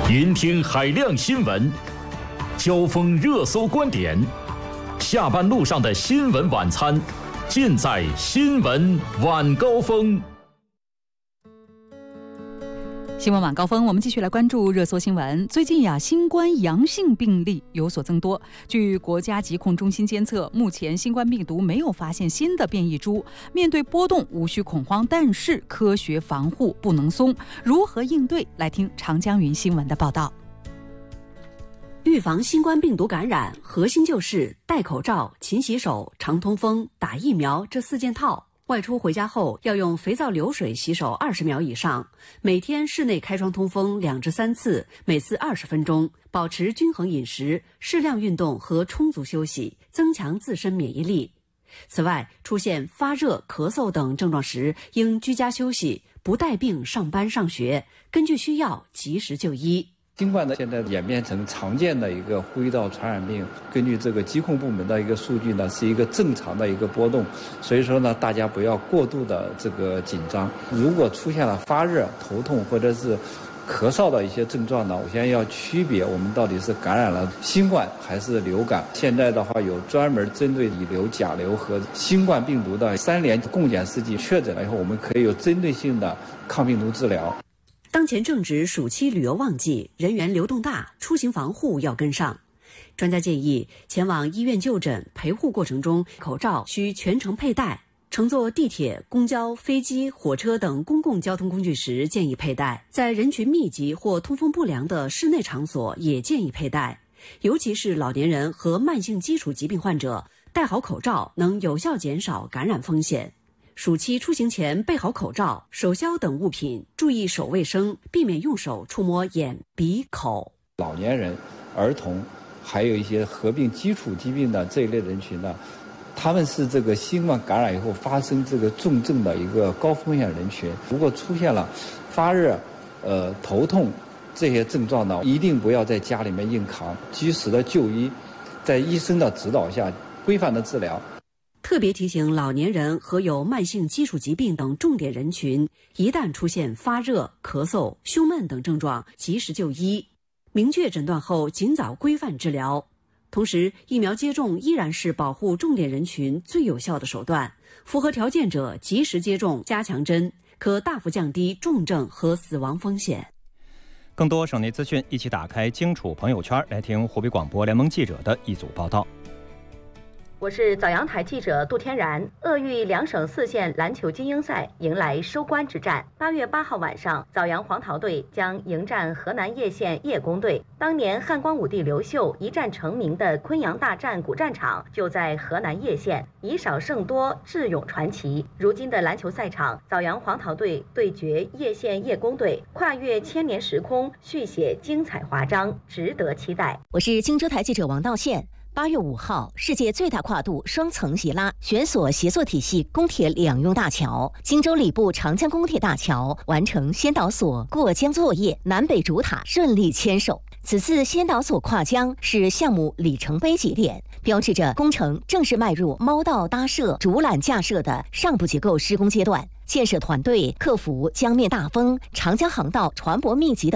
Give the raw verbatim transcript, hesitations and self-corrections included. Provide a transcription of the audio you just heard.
聆听海量新闻，交锋热搜观点，下班路上的新闻晚餐，尽在新闻晚高峰。 新闻晚高峰，我们继续来关注热搜新闻。最近呀，新冠阳性病例有所增多。据国家疾控中心监测，目前新冠病毒没有发现新的变异株。面对波动，无需恐慌，但是科学防护不能松。如何应对？来听长江云新闻的报道。 预防新冠病毒感染，核心就是戴口罩、勤洗手、常通风、打疫苗这四件套。外出回家后要用肥皂流水洗手二十秒以上，每天室内开窗通风两至三次，每次二十分钟，保持均衡饮食、适量运动和充足休息，增强自身免疫力。此外，出现发热、咳嗽等症状时，应居家休息，不带病上班上学，根据需要及时就医。 新冠呢，现在演变成常见的一个呼吸道传染病。根据这个疾控部门的一个数据呢，是一个正常的一个波动，所以说呢，大家不要过度的这个紧张。如果出现了发热、头痛或者是咳嗽的一些症状呢，我现在要区别我们到底是感染了新冠还是流感。现在的话，有专门针对乙流、甲流和新冠病毒的三联共检试剂，确诊了以后，我们可以有针对性的抗病毒治疗。 当前正值暑期旅游旺季，人员流动大，出行防护要跟上。专家建议，前往医院就诊、陪护过程中，口罩需全程佩戴；乘坐地铁、公交、飞机、火车等公共交通工具时建议佩戴；在人群密集或通风不良的室内场所也建议佩戴。尤其是老年人和慢性基础疾病患者，戴好口罩能有效减少感染风险。暑期出行前备好口罩、手消等物品，注意手卫生，避免用手触摸眼、鼻、口。 老年人、儿童，还有一些合并基础疾病的这一类人群呢，他们是这个新冠感染以后发生这个重症的一个高风险人群。如果出现了发热、呃头痛这些症状呢，一定不要在家里面硬扛，及时的就医，在医生的指导下规范的治疗。 特别提醒老年人和有慢性基础疾病等重点人群，一旦出现发热、咳嗽、胸闷等症状，及时就医，明确诊断后尽早规范治疗。同时，疫苗接种依然是保护重点人群最有效的手段，符合条件者及时接种加强针，可大幅降低重症和死亡风险。 更多省内资讯，一起打开荆楚朋友圈，来听湖北广播联盟记者的一组报道。 我是早阳台记者杜天然。鄂豫两省四县篮球精英赛迎来收官之战。八月八号晚上，枣阳黄桃队将迎战河南叶县叶工队。当年汉光武帝刘秀一战成名的昆阳大战古战场就在河南叶县，以少胜多，智勇传奇。如今的篮球赛场，枣阳黄桃队对决叶县叶工队，跨越千年时空，续写精彩华章，值得期待。 我是荆州台记者王道宪。八月五号，世界最大跨度双层斜拉悬索协作体系公铁两用大桥荆州礼部长江公铁大桥完成先导索过江作业，南北主塔顺利牵手。此次先导索跨江是项目里程碑节点，标志着工程正式迈入猫道搭设、主缆架设的上部结构施工阶段。建设团队克服江面大风、长江航道船舶密集的